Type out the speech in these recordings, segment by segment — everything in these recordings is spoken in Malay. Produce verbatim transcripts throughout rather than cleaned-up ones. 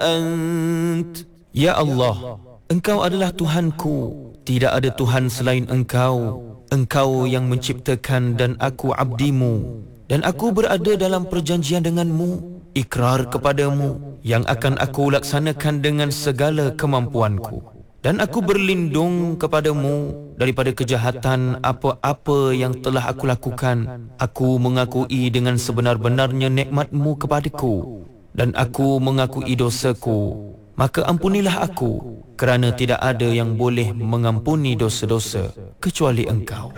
أنت. Ya Allah, Engkau adalah Tuhanku, tidak ada Tuhan selain Engkau. Engkau yang menciptakan dan aku abdimu, dan aku berada dalam perjanjian denganmu, ikrar kepadamu yang akan aku laksanakan dengan segala kemampuanku. Dan aku berlindung kepadamu daripada kejahatan apa-apa yang telah aku lakukan. Aku mengakui dengan sebenar-benarnya nikmat-Mu kepadaku, dan aku mengakui dosaku. Maka ampunilah aku, kerana tidak ada yang boleh mengampuni dosa-dosa kecuali Engkau.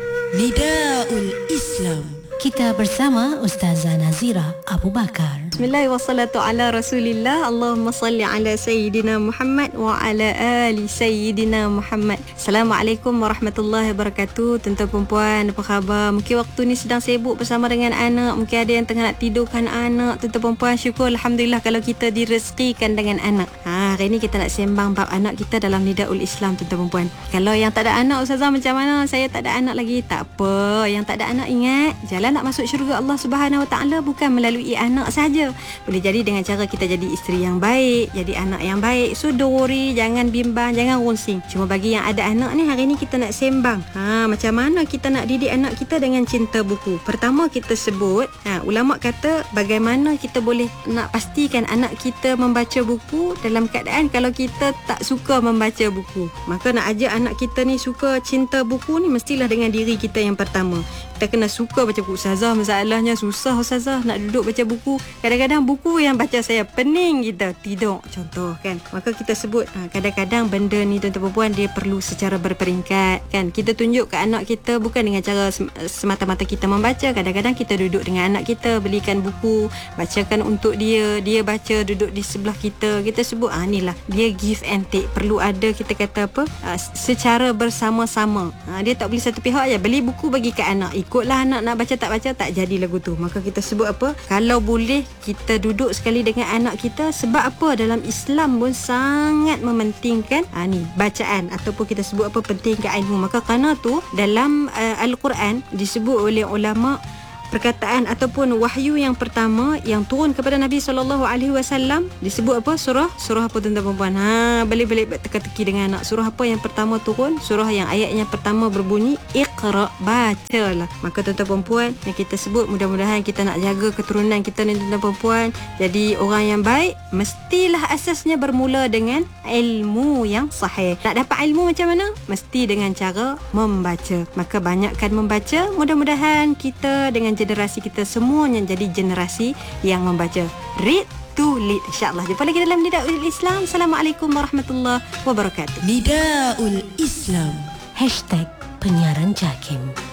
Nidaul Islam. Kita bersama Ustazah Nazira Abu Bakar. Bismillah wassalatu ala rasulillah. Allahumma salli ala Sayyidina Muhammad wa ala ali Sayyidina Muhammad. Assalamualaikum warahmatullahi wabarakatuh. Tuan-tuan perempuan, apa khabar? Mungkin waktu ni sedang sibuk bersama dengan anak. Mungkin ada yang tengah nak tidurkan anak. Tuan-tuan perempuan, syukur Alhamdulillah kalau kita direzekikan dengan anak. Ha, hari ni kita nak sembang bab anak kita dalam Nidaul Islam, tuan-tuan perempuan. Kalau yang tak ada anak, Ustazah macam mana? Saya tak ada anak lagi. Tak apa. Yang tak ada anak, ingat, jalan nak masuk syurga Allah Subhanahu Wa Taala bukan melalui anak saja. Boleh jadi dengan cara kita jadi isteri yang baik, jadi anak yang baik. So don't worry, jangan bimbang, jangan runsing. Cuma bagi yang ada anak ni, hari ni kita nak sembang. Ha, macam mana kita nak didik anak kita dengan cinta buku. Pertama kita sebut, ha, ulama kata bagaimana kita boleh nak pastikan anak kita membaca buku dalam keadaan kalau kita tak suka membaca buku. Maka nak ajak anak kita ni suka cinta buku ni mestilah dengan diri kita yang pertama. Kita kena suka baca buku. Ustazah, masalahnya susah Ustazah nak duduk baca buku. Kadang-kadang buku yang baca saya pening kita tidur, contoh kan. Maka kita sebut ha, kadang-kadang benda ni tuan-tuan perempuan dia perlu secara berperingkat kan. Kita tunjuk ke anak kita bukan dengan cara semata-mata kita membaca. Kadang-kadang kita duduk dengan anak kita, belikan buku, bacakan untuk dia, dia baca, duduk di sebelah kita. Kita sebut ah inilah dia give and take. Perlu ada kita kata apa ha, secara bersama-sama. Ha, dia tak boleh satu pihak aja beli buku bagi ke anak, ikutlah anak nak baca tak baca, tak jadi lagu tu. Maka kita sebut apa, kalau boleh kita duduk sekali dengan anak kita. Sebab apa, dalam Islam pun sangat mementingkan ha, ni bacaan ataupun kita sebut apa, pentingkan ilmu. Maka kerana tu dalam uh, Al-Quran disebut oleh ulama perkataan ataupun wahyu yang pertama yang turun kepada Nabi sallallahu alaihi wasallam disebut apa, surah surah apa tuan-tuan perempuan? Ha, balik-balik teka-teki dengan anak. Surah apa yang pertama turun? Surah yang ayatnya pertama berbunyi Iqra, bacalah. Maka tuan-tuan perempuan yang kita sebut, mudah-mudahan kita nak jaga keturunan kita ni tuan-tuan perempuan jadi orang yang baik, mestilah asasnya bermula dengan ilmu yang sahih. Nak dapat ilmu macam mana? Mesti dengan cara membaca. Maka banyakkan membaca, mudah-mudahan kita dengan generasi kita semuanya jadi generasi yang membaca. Read to lead, insyaAllah. Jumpa lagi dalam Nidaul Islam. Assalamualaikum warahmatullahi wabarakatuh. Nidaul Islam. Hashtag penyiaran JAKIM.